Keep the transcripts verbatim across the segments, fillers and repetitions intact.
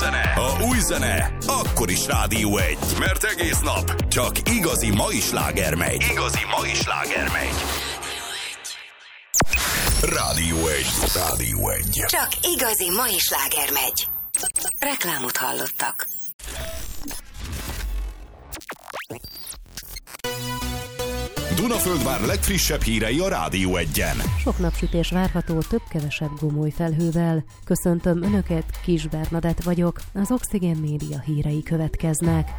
zene. Ha új zene, akkor is Rádió egy. Mert egész nap csak igazi mai sláger megy. Igazi mai sláger megy. Rádió egy. Rádió egy. Csak igazi mai sláger megy. Reklámot hallottak. Dunaföldvár legfrissebb hírei a Rádió egyen. Sok napsütés várható, több-kevesebb gomoly felhővel. Köszöntöm Önöket, Kis Bernadett vagyok, az Oxygen Média hírei következnek.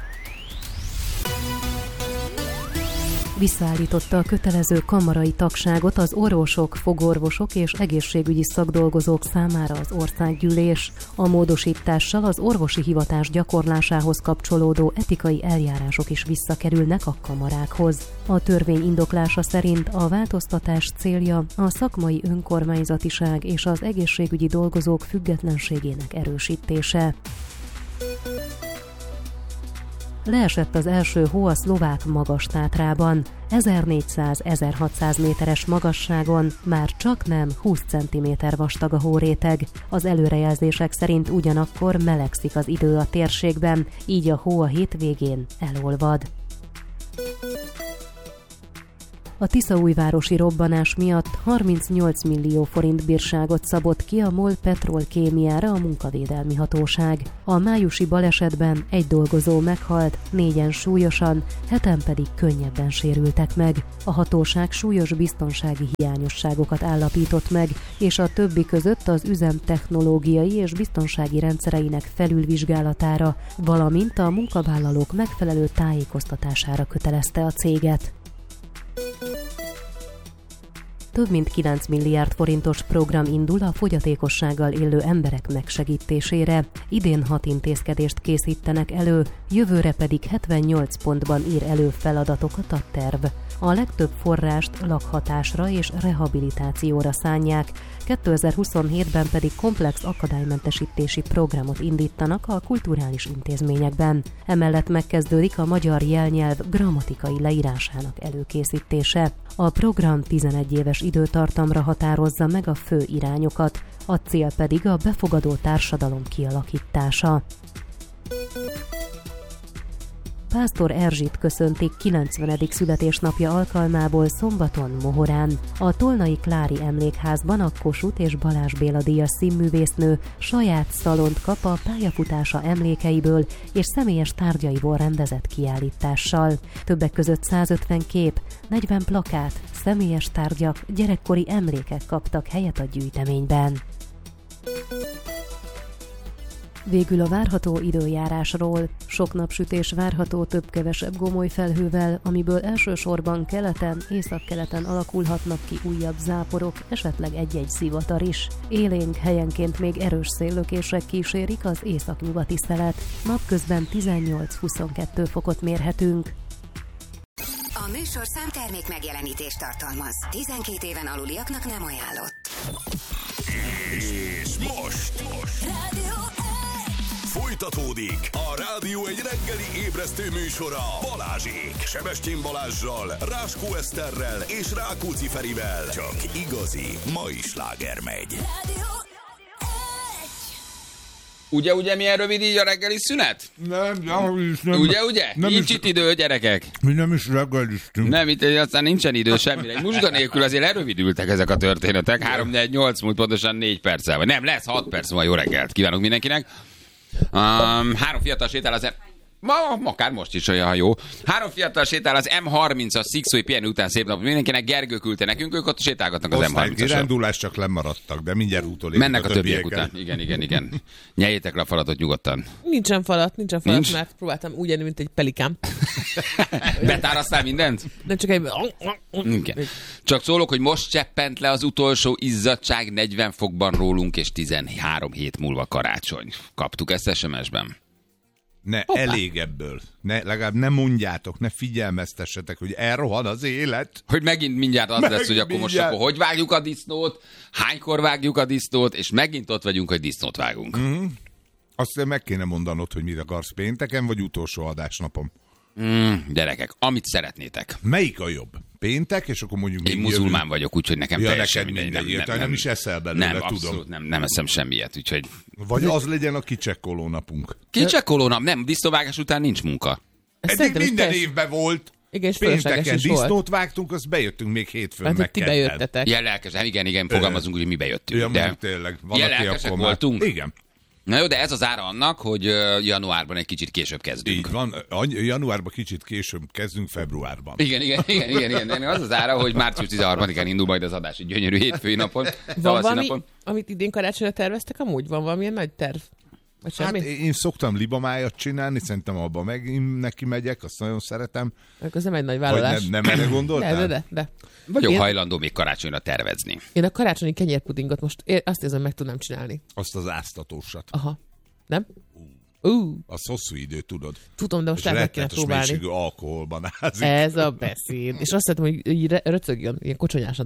Visszaállította a kötelező kamarai tagságot az orvosok, fogorvosok és egészségügyi szakdolgozók számára az országgyűlés. A módosítással az orvosi hivatás gyakorlásához kapcsolódó etikai eljárások is visszakerülnek a kamarákhoz. A törvény indoklása szerint a változtatás célja a szakmai önkormányzatiság és az egészségügyi dolgozók függetlenségének erősítése. Leesett az első hó a szlovák Magas-Tátrában. ezernégyszáz-ezerhatszáz méteres magasságon már csak nem húsz centiméter vastag a hóréteg. Az előrejelzések szerint ugyanakkor melegszik az idő a térségben, így a hó a hétvégén elolvad. A tiszaújvárosi robbanás miatt harmincnyolc millió forint bírságot szabott ki a MOL Petrolkémiára a munkavédelmi hatóság. A májusi balesetben egy dolgozó meghalt, négyen súlyosan, heten pedig könnyebben sérültek meg. A hatóság súlyos biztonsági hiányosságokat állapított meg, és a többi között az üzem technológiai és biztonsági rendszereinek felülvizsgálatára, valamint a munkavállalók megfelelő tájékoztatására kötelezte a céget. Több mint kilenc milliárd forintos program indul a fogyatékossággal élő emberek megsegítésére. Idén hat intézkedést készítenek elő, jövőre pedig hetvennyolc pontban ír elő feladatokat a terv. A legtöbb forrást lakhatásra és rehabilitációra szánják, kétezer-huszonhétben pedig komplex akadálymentesítési programot indítanak a kulturális intézményekben. Emellett megkezdődik a magyar jelnyelv grammatikai leírásának előkészítése. A program tizenegy éves időtartamra határozza meg a fő irányokat, a cél pedig a befogadó társadalom kialakítása. Pásztor Erzsit köszöntik kilencvenedik születésnapja alkalmából szombaton Mohorán. A Tolnai Klári Emlékházban a Kossuth és Balázs Béla díjas színművésznő saját szalont kap a pályafutása emlékeiből és személyes tárgyaiból rendezett kiállítással. Többek között százötven kép, negyven plakát, személyes tárgyak, gyerekkori emlékek kaptak helyet a gyűjteményben. Végül a várható időjárásról. Sok napsütés várható több-kevesebb gomoly felhővel, amiből elsősorban keleten, északkeleten alakulhatnak ki újabb záporok, esetleg egy-egy zivatar is. Élénk helyenként még erős széllökések kísérik az északnyugati szelet. Napközben tizennyolc-huszonkettő fokot mérhetünk. A műsor számtermék megjelenítést tartalmaz. tizenkét éven aluliaknak nem ajánlott. És most, most. Folytatódik a Rádió egy reggeli ébresztő műsora Balázsék, Sebestyén Balázssal, Ráskó Eszterrel és Rákóczi Ferivel. Csak igazi mai sláger megy. Ugye, ugye milyen rövid így a reggeli szünet? Nem, nem, nem. Ugye, ugye? Nem Nincs is, itt idő, gyerekek. Mi nem is reggeliztünk. Nem, itt aztán nincsen idő semmire. Egy muzsga nélkül azért elrövidültek ezek a történetek. három négy nyolc múlt pontosan négy perccel. Vagy nem, lesz hat perc, van jó reggelt. Kívánok mindenkinek. Um, három fiatal sétál az... Ma, akár most is olyan jó. Három fiatal sétál az em harmincas szikszói pihenő után szép napot mindenkinek. Gergő küldte nekünk, ők ott sétálgatnak az em harmincasra. Kirándulás csak lemaradtak, de mindjárt utolérjük. Mennek a, a többiek után. Igen, igen, igen. Nyeljétek le a falatot nyugodtan. Nincsen falat, nincsen falat, Nincs? mert próbáltam úgy enni, mint egy pelikán. Betárasztál mindent? Nem csak egy... Igen. Csak szólok, hogy most cseppent le az utolsó izzadság, negyven fokban rólunk, és tizenhárom hét múlva karácsony. Kaptuk ezt es em es-ben. Ne, Hoppá. elég ebből. Ne, legalább ne mondjátok, ne figyelmeztessetek, hogy elrohan az élet. Hogy megint mindjárt az megint lesz, hogy akkor mindjárt. Most akkor hogy vágjuk a disznót, hánykor vágjuk a disznót, és megint ott vagyunk, hogy disznót vágunk. Mm. Azt meg kéne mondanod, hogy mit akarsz pénteken, vagy utolsó adásnapom. Mm, gyerekek, amit szeretnétek. Melyik a jobb? péntek, és akkor mondjuk... Én muzulmán jövő... vagyok, úgyhogy nekem ja, teljesen mindegy. mindegy. Nem, nem, nem, nem is eszel belőle, nem, tudom. Abszolút nem, nem eszem semmiet, úgyhogy... Vagy az legyen a kicsekkoló napunk. Kicsekkoló nap, nem, disznóvágás után nincs munka. Eddig minden évben volt. Igen, és pénteken is disznót volt. vágtunk, azt bejöttünk még hétfőn, hát meg ti kedden. bejöttetek. Ja, lelkesen, igen, igen, fogalmazunk, hogy mi bejöttünk. Ja, de... tényleg. Ja, lelkesek voltunk. Igen. Na jó, de ez az ára annak, hogy januárban egy kicsit később kezdünk. Így van, januárban kicsit később kezdünk, februárban. Igen, igen, igen, igen, igen. Az az ára, hogy március tizenharmadikán indul majd az adás, egy gyönyörű hétfői napon, van valami, napon. amit idén karácsonyra terveztek amúgy? Van valamilyen nagy terv? Vagy semmi? Hát én szoktam libamájat csinálni, szerintem abban meg neki megyek, azt nagyon szeretem. Ez nem egy nagy vállalás. Vagy nem, nem erre gondoltál? De, de, de. de. Vagyok én, hajlandó még karácsonyra tervezni. Én a karácsonyi kenyérpudingot most én azt érzem, meg tudnám csinálni. Azt az áztatósat. Aha. Nem? Uh. Az hosszú idő, tudod. Tudom, de most el meg kéne próbálni. mennyiségű alkoholban ázik. Ez a beszéd. És azt szeretem, hogy így röcögjön, ilyen kocsonyásan.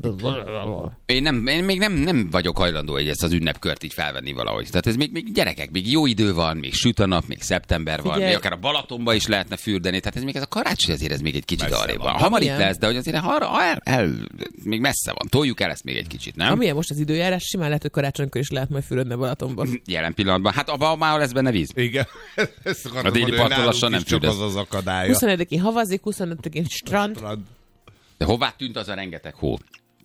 Én, nem, én még nem, nem vagyok hajlandó, hogy ezt az ünnepkört így felvenni valahogy. Tehát ez még, még gyerekek, még jó idő van, még süt a nap, még szeptember van, Figyelj. még akár a Balatonba is lehetne fürdeni. Tehát ez még ez a karácsony azért ez még egy kicsit Messze arrébb van. van. Hamar itt Milyen? lesz, de hogy azért arra, el, el, még messze van. Toljuk el ezt még egy kicsit, nem? Amilyen most az időjárás, simán lehet, hogy karácsonykor is lehet majd fürödni a Balatonban. Jelen pillanatban. Hát abban már lesz benne víz. Igen. A déli parton lassan nem csak fürdesz. az az akadálya. huszonegyedikén havazik, huszonötödikén strand. De hová tűnt az a rengeteg hó?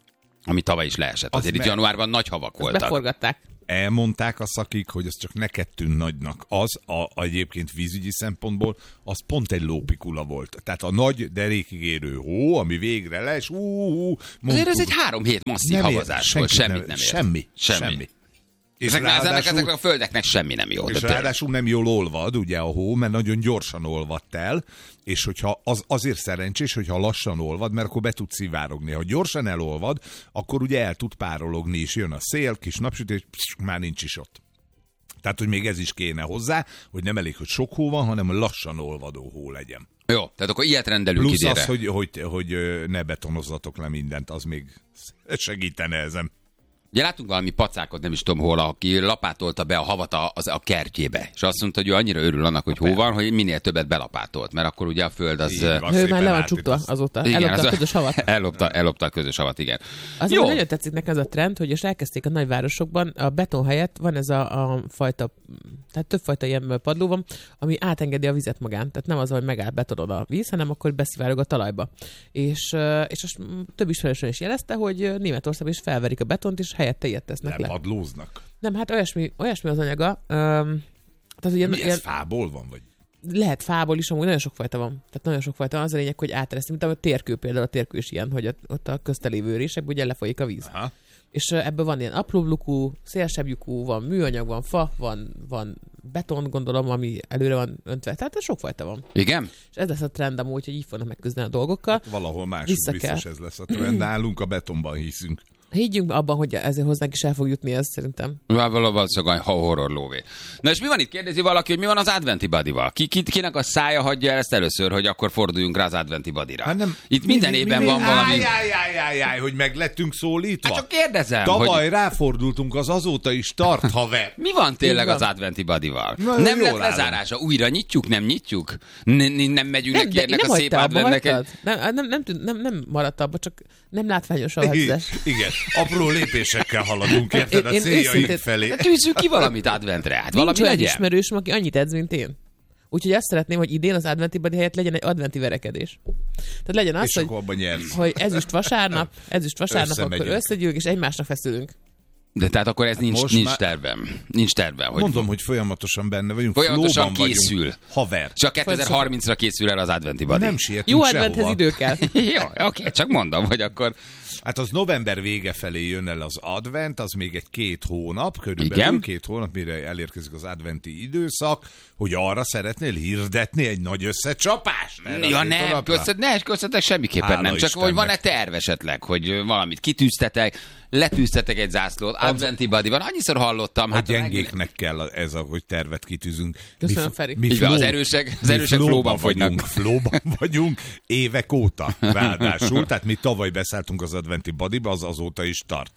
Ami tavaly is leesett. Az Azért itt me- januárban nagy havak voltak. Beforgatták. Elmondták a szakik, hogy az csak neked tűn nagynak. Az a, a egyébként vízügyi szempontból, az pont egy lópikula volt. Tehát a nagy derékig érő hó, ami végre les, ú, ú, Azért ez egy három hét masszív nem ér- havazás volt. senkit Semmit nem ért. Semmi. Semmi. Semmi. És Ezeknek, ezeknek, ráadásul, ezeknek a földeknek semmi nem jó. és de ráadásul nem jól olvad, ugye a hó, mert nagyon gyorsan olvadt el, és hogyha az, azért szerencsés, hogyha lassan olvad, mert akkor be tud szivárogni. Ha gyorsan elolvad, akkor ugye el tud párologni, és jön a szél, kis napsütés, psz, már nincs is ott. Tehát, hogy még ez is kéne hozzá, hogy nem elég, hogy sok hó van, hanem lassan olvadó hó legyen. Jó, tehát akkor ilyet rendelünk Plusz idére. az, hogy, hogy, hogy ö, ne betonozzatok le mindent, az még segítene ezen. Ugye láttunk valami pacákot, nem is tudom hol, aki lapátolta be a havat a, az, a kertjébe. És azt mondta, hogy ő annyira örül annak, hogy hó van, hogy minél többet belapátolt. Mert akkor ugye a föld az... Így van. Ő szépen már le van átít csukva az- azóta. Igen, Ellopta az a közös havat. Ellopta, ellopta a közös havat, igen. Az Jó. nagyon tetszik nekem ez a trend, hogy és elkezdték a nagyvárosokban, a beton helyett van ez a, a fajta, tehát többfajta ilyen padló van, ami átengedi a vizet magán. Tehát nem az, hogy megáll betonon a víz, hanem akkor beszivárog a talajba. És, ö, és az több ismerősön is jelezte, hogy Németországban is felverik a betont, és helyette ilyet tesznek Nem le. padlóznak. Nem, hát olyasmi, olyasmi az anyaga. Öm, tehát ugye Mi ilyen, ez fából van, vagy? lehet fából is, amúgy nagyon sok fajta van. Tehát nagyon sok fajta van. Az a lényeg, hogy átereszti, mint a térkő például, a térkő is ilyen, hogy ott- ott a köztelévő résekben ugye lefolyik a víz. Aha. És ö, ebből van ilyen apró lukú, szélesebb lyukú, van műanyag, van fa, van, van beton, gondolom, ami előre van öntve. Tehát ez sokfajta van. Igen? És ez lesz a trend amúgy, hogy így fognak megküzdeni a dolgokkal. Valahol máshogy Vissza biztos kell. ez lesz a trend. Nálunk a betonban hiszünk. Higgyünk abban, hogy ezért hozzánk is el fog jutni ez szerintem. Valószínűleg ha horror lóvé. Na és mi van itt? Kérdezi valaki, hogy mi van az adventi badival? Ki, ki, kinek a szája hagyja el ezt először, hogy akkor forduljunk rá az adventi badira? Hát nem, Itt minden mi- mi- évben mi- van valami... Áj, áj, áj, áj, áj, hogy meg lettünk szólítva. Hát csak kérdezem, Tavaly hogy ráfordultunk, az azóta is tart, haver. mi van tényleg Így van. az adventi badival? Na, Nem jól lett állom. lezárása, újra nyitjuk, nem nyitjuk? N- n- nem megyünk Nem, neki de ennek nem a szép hagyta abba, adventnek? hagytad? Nem, nem, nem, tűnt- nem, nem maradt abba, csak nem látványos a változás. Igen, apró lépésekkel haladunk, érted, a Én- én céljaink őszintén- felé. De tűzzük ki valamit adventre, hát valami Nincs olyan legyen. ismerősöm, aki annyit edz, mint én. Úgyhogy azt szeretném, hogy idén az adventi badi helyett legyen egy adventi verekedés. Tehát legyen az, És hogy, akkor abban nyersz. hogy ezüst vasárnap, ezüst vasárnap, akkor Összemegyünk. összegyűlünk, és egymásnak feszülünk. De tehát akkor ez nincs, most nincs már- tervem. Nincs tervem. Hogy Mondom, hogy folyamatosan benne vagyunk. Folyamatosan flowban készül. Vagyunk. Haver. csak kétezer-harmincra készül el az adventi badi. Nem sietünk Jó sehova. adventhez idő kell. Jó, oké, csak mondom, hogy akkor... Hát az november vége felé jön el az advent, az még egy két hónap, körülbelül Igen. két hónap, mire elérkezik az adventi időszak, hogy arra szeretnél hirdetni egy nagy összecsapást? Erre Ja az nem, napra? köszönet, ne, köszönetek semmiképpen Hála nem. Csak Istennek. hogy van-e terv esetleg, hogy valamit kitűztetek, letűztetek egy zászlót, adventi badi van. Annyiszor hallottam. A Hát gyengéknek kell ez, a, hogy tervet kitűzünk. Köszönöm, mi, Feri. Mi Így van, flow- az erősek- az mi erősek flowban flowban fogynak. vagyunk, flowban vagyunk évek óta ráadásul, tehát mi tavaly beszálltunk az adventi badiba, az azóta is tart.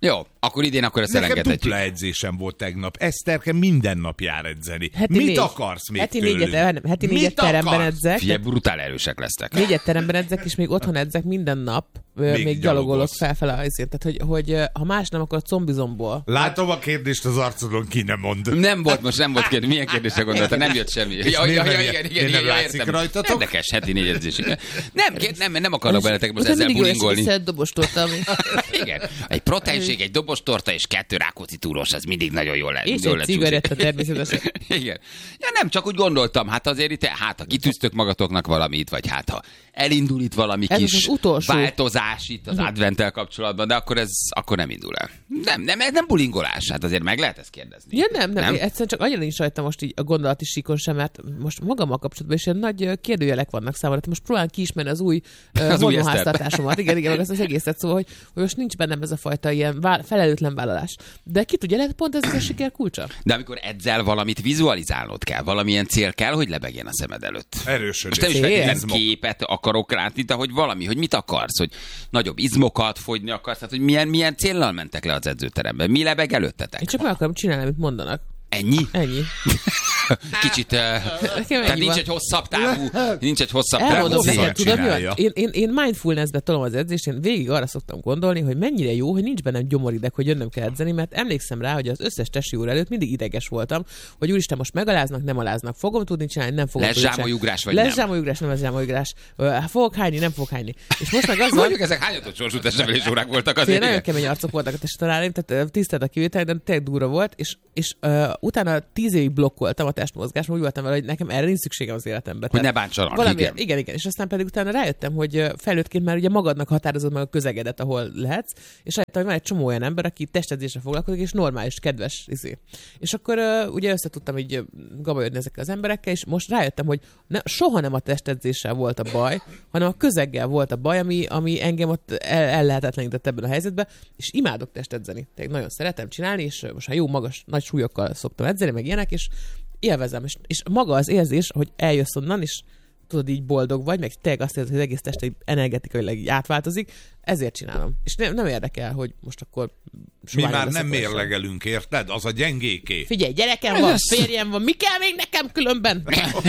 Jó, akkor idén akkor ezt Nekem elengedhetjük. dupla edzésem volt tegnap. Eszterke minden nap jár edzeni. Heti Mit négy. akarsz még Heti tőlünk? négyet, nem, heti Mit négyet teremben akarsz? edzek. Figyelj, brutál erősek lesztek. Négyet teremben edzek, és még otthon edzek minden nap. Még, Még még gyalogolok gyalogolsz. felfele azért. Tehát, hogy, hogy ö, ha más nem, akkor a combizomból. Látom a kérdést az arcodon, ki nem mond. Nem volt most, nem volt kérdés. Milyen kérdésre gondoltál? Nem jött semmi. Ja, ja, miért ja, nem- igen, igen, miért igen, nem ja, látszik értem. rajtatok? Érdekes, heti négy edzés. Nem, két- nem, nem akarok veletek most Utána ezzel mindig bulingolni. olyan dobostorta, ami... Igen. Egy proteinség, egy dobostorta és kettő Rákóczi túros, ez mindig nagyon jól lehet. És jól egy lecsúszik. cigaretta természetesen. Igen. Ja, nem, csak úgy gondoltam, hát azért itt, hát ha kitűztök magatoknak valamit, vagy hát ha elindul itt valami Ez kis az utolsó. változás itt az adventtel kapcsolatban, de akkor ez akkor nem indul el. Nem, nem, ez nem bulingolás, hát azért meg lehet ezt kérdezni. Ja, nem, nem, Nem? nem. Egyszerűen csak annyira nincs rajta most így a gondolati síkon sem, mert most magammal kapcsolatban is ilyen nagy ö, kérdőjelek vannak számomra. Most próbálom kiismerni az új Az új hormonháztartásomat. Igen, igen, meg azt az egészet, szóval, hogy, hogy most nincs bennem ez a fajta ilyen vál, felelőtlen vállalás. De ki tudja, lehet pont ez az a siker kulcsa. De amikor edzel valamit, vizualizálnod kell, valamilyen cél kell, hogy lebegjen a szemed előtt. Erősödés. Most nem is Cél? feltétlenül Izmok. képet akarok látni, de hogy valami, hogy mit akarsz, hogy nagyobb izmokat fogyni akarsz, tehát hogy milyen, milyen céllal mentek le az edzőterembe, mi lebeg előttetek? Én csak meg akarom csinálni, amit mondanak. Ennyi? Ennyi. Kicsit, uh, tehát ennyi nincs van. egy hosszabb távú, nincs egy hosszabb távú Elmondom cél. neked, tudod mi csinálja. van? Én, én, én mindfulness-be tolom az edzést, én végig arra szoktam gondolni, hogy mennyire jó, hogy nincs bennem gyomorideg, hogy jönnöm kell edzeni, mert emlékszem rá, hogy az összes tesi óra előtt mindig ideges voltam, hogy úristen, most megaláznak, nem aláznak, fogom tudni csinálni, nem fogom Lesz tudni csinálni. zsámolyugrás, vagy Lesz nem? zsámolyugrás, nem lesz zsámolyugrás. Ö, Fogok hányni, nem fogok hányni. És most meg az van, Mondjuk ezek hányatott sorsú testnevelés órák voltak Fél, azért. nagyon igen? kemény arcok voltak a testtanáraim, tehát ö, tisztelt a kivétel, de tényleg durva volt, és, és uh, utána tíz évig blokkoltam a testmozgást, mert úgy voltam vele, hogy nekem erre nincs szükségem az életemben. Hogy Tehát ne bántsanak, valami, igen. igen, igen, és aztán pedig utána rájöttem, hogy ö, felnőttként már ugye magadnak határozod meg a közegedet, ahol lehetsz, és rájöttem, hogy van egy csomó olyan ember, aki testedzésre foglalkozik, és normális, kedves izé. És akkor uh, ugye összetudtam így ö, gabajodni ezekkel az emberekkel, és most rájöttem, hogy ne, soha nem a testedzéssel volt a baj, hanem a közeggel volt a baj, ami, ami engem ott el, el lehetetlenített ebben a helyzetben, és imádok testedzeni. Tehát nagyon szeretem csinálni, és most ha jó, magas, nagy súlyokkal szoktam edzeni, meg ilyenek, és élvezem. És, és maga az érzés, hogy eljössz onnan, és tudod, így boldog vagy, meg tényleg azt érzed, hogy az egész tested energetikailag így átváltozik, ezért csinálom. És nem, nem érdekel, hogy most akkor Mi sovány már leszek, nem vagy sem. mérlegelünk, érted? Az a gyengéké. Figyelj, gyerekem van, férjem van, mi kell még nekem különben?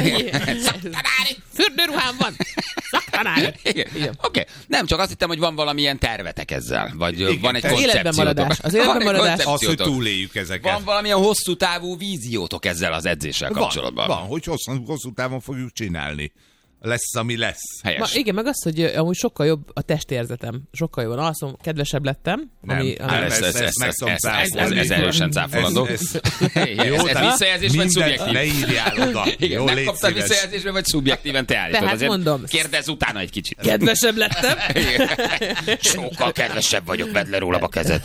Fürdőruhám van, szaktanári. Igen. Igen. Oké. Okay. Nem, csak azt hittem, hogy van valamilyen tervetek ezzel. Vagy Igen, van egy az életben koncepciótok. maradás. Az életben Van egy maradás. Az, hogy koncepciótok. túléljük ezeket. Van valamilyen hosszú távú víziótok ezzel az edzéssel kapcsolatban. Van, van, hogy hosszú, hosszú távon fogjuk csinálni. Lesz, ami lesz. Ma, Helyes. igen, meg az, hogy ö, amúgy sokkal jobb a testérzetem. Sokkal jobban alszom, kedvesebb lettem. Nem, ami, nem, ami, Ez, ez, ezt ez, meg ez, tudom ez, ez, ez, cáfolni. ez erősen cáfolandó. Ez, ez, Ez, ez, ez visszajelzés vagy mindent szubjektív? leírjál oda. Igen, Jó, nem légy kaptad szíves. visszajelzésbe, vagy szubjektíven te állítod. Tehát Azért mondom. Kérdezz utána egy kicsit. kedvesebb lettem. Igen. Sokkal kedvesebb vagyok, vedd le rólam a kezed.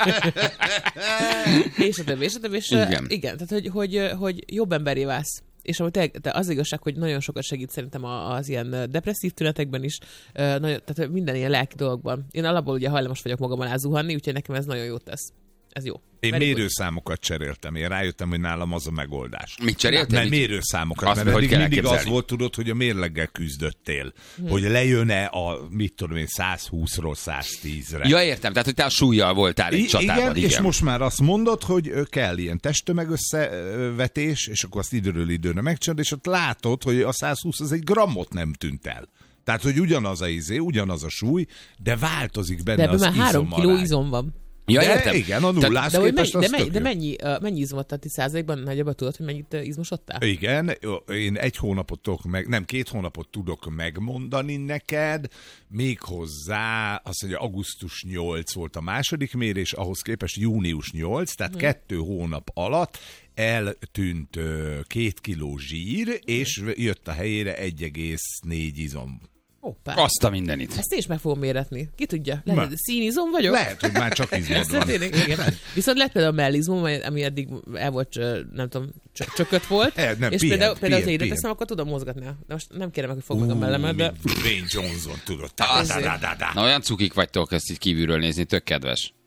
és a többi, és a többi. És, igen. Igen. igen, tehát hogy, hogy, hogy jobb emberé válsz. És amúgy tényleg, de az igazság, hogy nagyon sokat segít szerintem a- az ilyen depresszív tünetekben is, ö, nagyon, tehát minden ilyen lelki dologban. Én alapból ugye hajlamos vagyok magam alá zuhanni, úgyhogy nekem ez nagyon jót tesz. Ez jó. Én Very good. mérőszámokat cseréltem. Én rájöttem, hogy nálam az a megoldás. Mit cseréltél? Nem, Mit? mérőszámokat, Azt, mert hogy eddig kell mindig az elképzelni. volt, tudod, hogy a mérleggel küzdöttél. Hm. Hogy lejön-e a, mit tudom én, százhúszról száztízre. Ja, értem, tehát hogy te a súlyjal voltál egy I- csatában. igen, Igen, és most már azt mondod, hogy ö, kell ilyen testtömeg összevetés, és akkor azt időről időre megcsinálod, és ott látod, hogy a százhúsz az egy grammot nem tűnt el. Tehát, hogy ugyanaz a izé, ugyanaz a súly, de változik benne De ebben az már három kiló izomarány. izom van. Ja, De értem. igen, a Tehát- nullás De, hogy mennyi, képest de, az mennyi, tök de jó. mennyi, uh, mennyi izmot, tehát tíz százalékban nagyjából tudod, hogy mennyit uh, izmosodtál? Igen, én egy hónapot tudok meg, nem, két hónapot tudok megmondani neked, méghozzá azt mondja, augusztus nyolc volt a második mérés, ahhoz képest június nyolc, tehát hmm. kettő hónap alatt eltűnt ö, két kiló zsír, és jött a helyére egy egész négy izom. Hoppá. Azt a mindenit. Ezt én is meg fogom méretni. Ki tudja? Lehet, Ma. színizom vagyok? Lehet, hogy már csak izmod Ez van. tényleg, igen. Viszont lett például a mellizmom, ami- ami eddig el volt, ö, nem tudom, csö- csökött volt. Eh, nem, és pihent, például, például, ha pihent, ide teszem, pihent. akkor tudom mozgatni. De most nem kérem meg, hogy fogd meg a mellemet, de... Mint Dwayne Johnson, tudod. Da, da, da, da, da. Na, olyan cukik vagytok ezt így kívülről nézni, tök kedves.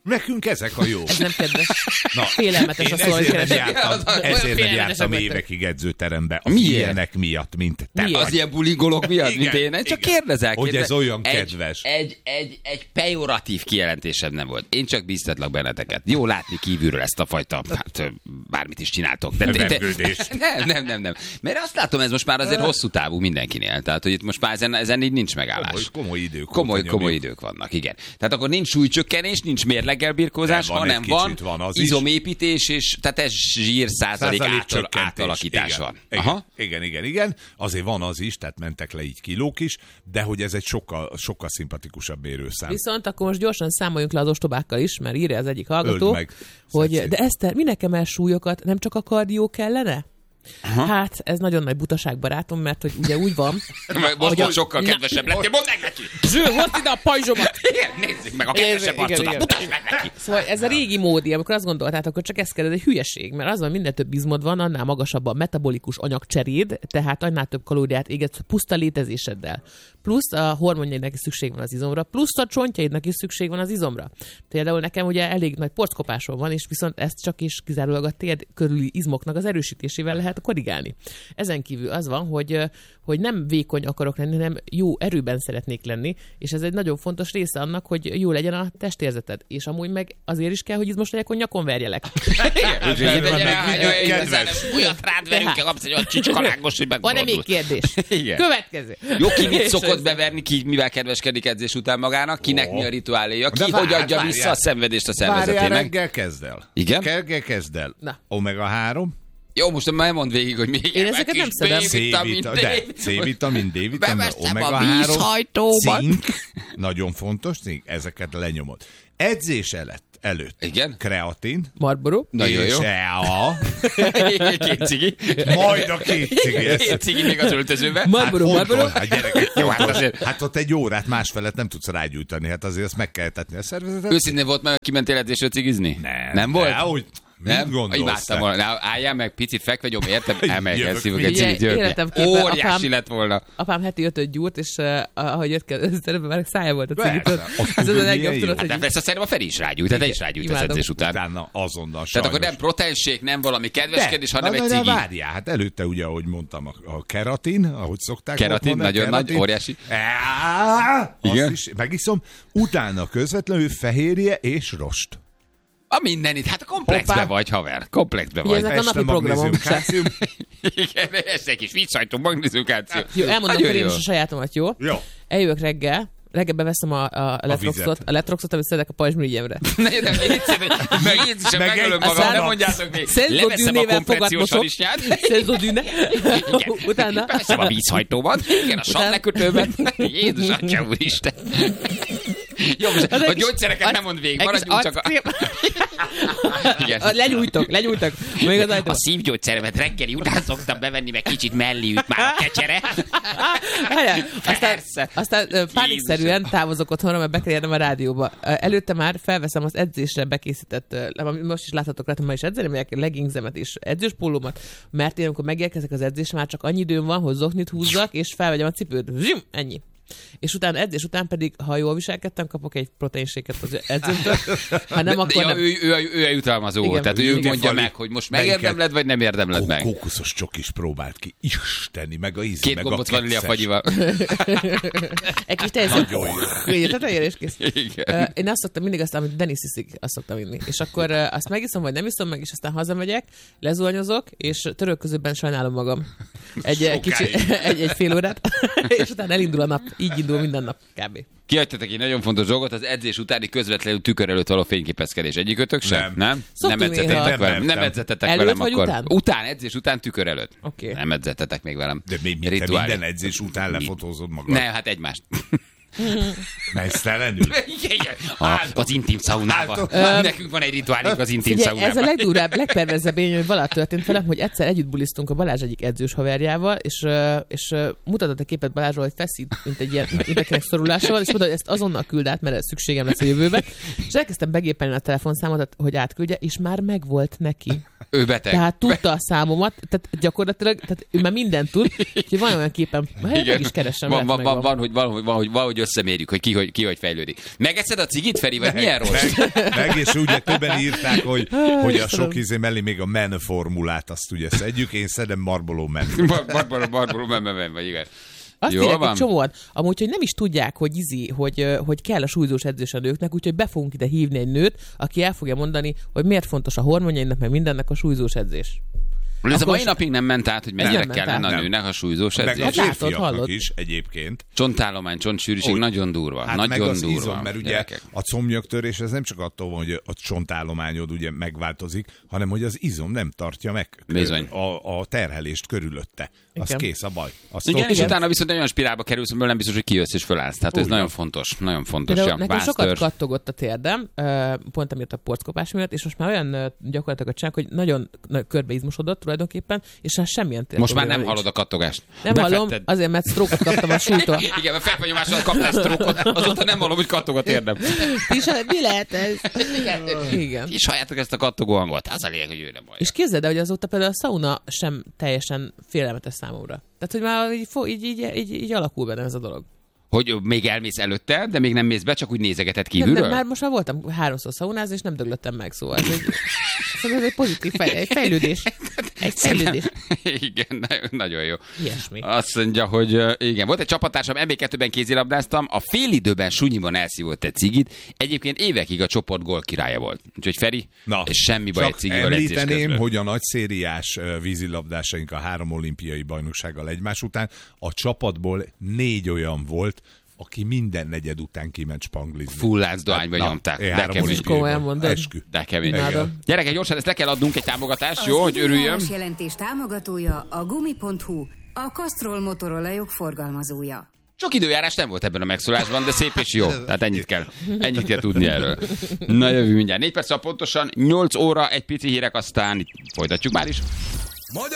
Nekünk ezek a jó. Ez nem kedves. Na, Félelmetes én a szó, hogy ezért nem keresek. jártam, Az- olyan ezért nem félelmetesek jártam vagytok. évekig edzőterembe. Az Miért? ilyenek miatt, mint te. Miért? Az ilyen bulingolók miatt, Igen, mint én. Én csak igen. kérdezek. Hogy ez kérdezek. olyan egy, kedves. Egy, egy, egy pejoratív kijelentésem nem volt. Én csak bíztatlak benneteket. Jó látni kívülről ezt a fajta, hát ö, bármit is csináltok. De, de, Vergődés. nem, nem, nem, nem. Mert azt látom, ez most már azért hosszú távú mindenkinél. Tehát, hogy itt most már ezen, ezen így nincs megállás. Komoly, komoly idők. Komoly, óta komoly nyomjuk. idők vannak, igen. Tehát akkor nincs súlycsökkenés, nincs mérleggel birkózás, De van hanem egy van, kicsit, van az is. izomépítés, és tehát ez zsír százalék, Százalék átal, csökkentés. átalakítás Igen. van. Igen, Aha. igen, igen, igen. Azért van az is, tehát mentek le így kilók is, de hogy ez egy sokkal, sokkal szimpatikusabb mérőszám. Viszont akkor most gyorsan számoljunk le az ostobákkal is, mert írja az egyik Öld hallgató, meg. hogy Szép. de Eszter, minek emel súlyokat, nem csak a kardió kellene? Aha. Hát, ez nagyon nagy butaság, barátom, mert hogy ugye úgy van. Most hogy a- sokkal Na. kedvesebb lettél, mondd meg neki! Zső, hozd ide a pajzsomat! Igen, nézzük meg a kedvesebb Igen, igen, arcodat, igen. mutasd meg neki! Szóval ez a régi módi, amikor azt gondoltátok, hogy csak ez kell, ez egy hülyeség, mert az van, minden több izmod van, annál magasabb a metabolikus anyagcseréd, tehát annál több kalóriát égetsz puszta létezéseddel. Plusz a hormonjaidnak is szükség van az izomra, plusz a csontjaidnak is szükség van az izomra. Például nekem ugye elég nagy porckopásom van, és viszont ezt csak is kizárólag a térd körüli izmoknak az erősítésével lehet korrigálni. Ezen kívül az van, hogy, hogy nem vékony akarok lenni, hanem jó erőben szeretnék lenni, és ez egy nagyon fontos része annak, hogy jó legyen a testérzeted. És amúgy meg azért is kell, hogy izmos legyek, hogy nyakon verjelek. Olyat rád verünk, kapsz egy olyan csicskalágos, hogy Van-e még kérdés? Igen. Következő. Jó, ki mit És szokott ez- beverni, ki mivel kedveskedik edzés után magának, kinek Ó. mi a rituáléja, ki De hogy várj, adja várjál. vissza a szenvedést a Várjál, szervezetének. reggel kezd el. Igen? Reggel kezd el. Na. omega három, Jó, most már mondd végig, hogy még Én ezeket nem szedem. C-vitamin, C-vitamin, de C-vitamin, D-vitamin, Beveszem omega a három, vízhajtóban. cink, nagyon fontos cink, ezeket lenyomod. Edzés előtt, előtt Igen? kreatin, Marlboro. Nagyon és jó. E A, Két cigi. majd a két cigi. ez- Két cigi még az öltözőben. Marlboro, Hát Marlboro. fontos, hát gyerekek, Jó, hát fontos. azért- Hát ott egy órát, másfelet nem tudsz rágyújtani, hát azért azt meg kell etetni a szervezetet. Őszintén volt már, kimentél edzésre cigizni? Nem. Nem volt? De, hogy mit Nem? gondolsz Imádtam te? volna. Na, álljál meg, picit fekve gyom, érted? Elmegyek, Jövök szívok egy mindjárt. cigit, jövök. Életem képen Óriási apám- lett volna. Apám heti ötöt gyúrt, és uh, ahogy jött kell, először már szája volt a Persze, cigitől. ott Ez az a tudod, legjobb, milyen tudod, jó. hogy Hát persze szerintem a Feri is rágyújt, tehát te is rágyújt az Imádom. edzés után. Utána azonnal Tehát akkor sajnos. nem proteinshake, nem valami kedveskedés, De, hanem na, egy de, de cigi. várjál, hát előtte ugye, ahogy mondtam, a, a keratin, ahogy szokták Keratin, ott mondani, nagyon nagy, óriási. Á, Igen? Azt is megiszom. Utána közvetlenül fehérje és rost. A mindenit, hát a komplexbe Hoppá. vagy, haver. Komplexbe Ugye vagy. ezek a Este napi programom. magnézium, kálcium. Igen, ez egy kis vízhajtó, magnéziumkáció. Jó, elmondom Nagyon fel én jó. is a sajátomat, jó? Jó. Eljövök reggel, reggel beveszem a, a, letroxot, vizet. a letroxot, amit szedek a pajzsmirigyemre. Ne, de Jézusom, meg megölöm egy- magam, aztán nem mondjátok még. Szenzodűnével Leveszem a kompressziós fogatmosok. harisnyát. Szenzodűne. Utána... Beveszem a vízhajtómat, igen, a Utána- savlekötőmet. Jézus, atya úristen. Jó, most Az a egy kis- gyógyszereket nem mond végig, maradjunk csak a... Igen. a... Lenyújtok, lenyújtok. Még az ajtó. A szívgyógyszeremet reggeli után szoktam bevenni, meg kicsit mellé üt már a kecsere. Várjál, aztán, Persze. aztán ö, pánikszerűen távozok otthonra, mert be kell érnem a rádióba. Ö, Előtte már felveszem az edzésre bekészített, ö, amit most is láthatok rá, ma is edzeni, melyek leggingzemet és edzőspólómat, mert én amikor megérkezek az edzésre, már csak annyi időm van, hogy zoknit húzzak, és felvegyem a cipőt. Zsim, ennyi. És utána edzés után pedig, ha jól viselkedtem, kapok egy proteinséket az edzőtől. Ha nem, akkor ja, nem. ő, ő, ő, ő a jutalmazó Igen. volt, tehát ő Igen. mondja Fali. meg, hogy most Melyiket? megérdemled, vagy nem érdemled Kó- meg. Kókuszos csokis próbált ki. Isteni, meg a íz, Két meg a gombot vanília kekszes. fagyival. Egy kis teljesen. Nagyon jó. Ugye, tetejére is kész. Igen. Ö, Én azt szoktam mindig azt, amit Denis iszik, azt szoktam inni. És akkor ö, azt megiszom, vagy nem iszom meg, és aztán hazamegyek, lezuhanyozok, és török közöbben sajnálom magam. Egy, ö, kicsi, egy, egy fél órát, és utána elindul a nap. Így indul minden nap, kb. Kihagytatok egy nagyon fontos dolgot, az edzés utáni közvetlenül tükör előtt való fényképezkedés. Egyikőtök sem? Nem. Nem? Szoktunk Nem edzettetek néha. velem? Nem, Nem nem. edzettetek Előtt velem vagy akkor? után? Után, edzés után tükör előtt. Oké. Nem edzettetek még velem. De mi, mi te Rituálé. minden edzés után lefotózod magad? Ne, hát egymást. Mesztelenül? Igen, igen. A, az intim szaunába. Nekünk van egy rituálink az intim Figyelj, ez a szaunába. legdurább, legperverzebb élmény, hogy valaha történt velem, hogy egyszer együtt bulisztunk a Balázs egyik edzős haverjával, és, ö, és ö, mutatott egy képet Balázsról, hogy feszít, mint egy ilyen idekinek szorulásával, és mondta, hogy ezt azonnal küld át, mert ez szükségem lesz a jövőben. És elkezdtem begépelni a telefonszámot, hogy átküldje, és már megvolt neki. Ő beteg. Tehát tudta a számomat, tehát gyakorlatilag, tehát ő már mindent tud, úgyhogy van olyan képem, hát meg is keresem. Van, lehet van, van, megvan. van, hogy, van, hogy, van, hogy, van, hogy összemérjük, hogy ki hogy, ki hogy fejlődik. Megeszed a cigit, Feri, vagy milyen rossz? Meg, meg, és ugye többen írták, hogy, hogy a sok izé mellé még a men formulát azt ugye szedjük, én szedem Marlboro men. Marlboro, Marlboro, men, men, men, vagy igen. Azt írják egy csomóan, amúgy, hogy nem is tudják, hogy izi, hogy, hogy kell a súlyzós edzés a nőknek, úgyhogy be fogunk ide hívni egy nőt, aki el fogja mondani, hogy miért fontos a hormonjainak, meg mindennek a súlyzós edzés. Ez a mai napig nem ment át, hogy mennyire kellene a nőnek a súlyzós edzés. Meg a férfiaknak is egyébként. Csontállomány, csontsűrűség nagyon durva. Hát nagyon meg az durva. izom, mert ugye gyerekek. A combnyögtörés ez nem csak attól van, hogy a csontállományod ugye megváltozik, hanem hogy az izom nem tartja meg a, a terhelést körülötte. Az igen. Kész a baj. Azt igen, és utána viszont egy olyan spirálba kerülsz, amiből nem biztos, hogy kijössz és fölállsz. Tehát ez nagyon fontos. Nagyon fontos. Ja, nekem sokat kattogott a térdem, pont amiatt a porckopás miatt, és most már olyan gyakorlatilag csinálok, hogy nagyon körbeizmosodott tulajdonképpen, és már semmilyen térdem. Most már nem hallod a kattogást. Nem Befetted. Hallom, azért, mert sztrókot kaptam a súlytól. Igen, mert felfenyomással kaptál sztrókot, azóta nem hallom, hogy kattog a térdem. Mi lehet ez? Igen. És halljátok ezt a kattogó hangot, az a lényeg, hogy ő nem baj. És képzeld el, hogy azóta például a szauna sem teljesen félelmetes számomra. Tehát, hogy már így, így, így, így, így alakul benne ez a dolog. Hogy még elmész előtte, de még nem mész be, csak úgy nézegeted kívülről? Nem, már most már voltam háromszor szaunázni, és nem döglöttem meg, szóval ez egy, szóval ez egy pozitív fej, egy fejlődés. Egy fejlődés. Igen, nagyon jó. Ilyesmi. Azt mondja, hogy igen, volt egy csapattársam, em bé kettőben kézilabdáztam, a félidőben sunyiban elszívott egy cigit, egyébként évekig a csoport gól királya volt. Úgyhogy Feri, na, és semmi baj egy cigivel edzés közben. Említeném, hogy a nagy szériás vízilabdásaink a három olimpiai bajnoksággal egymás után, a csapatból négy olyan volt, aki minden negyed után kiment spanglizni. Full láncdohányba nyomták. De kemény. Komolyan mondod. Eskü. De kemény. Gyerekek, gyorsan ezt le kell adnunk egy támogatást, jó, hogy örüljön. Az jelentés támogatója a gumi pont hu, a Castrol motorolajok forgalmazója. Sok időjárás nem volt ebben a megszólásban, de szép és jó. Tehát ennyit kell, ennyit kell tudni erről. Na jövő mindjárt. Négy perc pontosan, nyolc óra, egy pici hírek, aztán folytatjuk már is.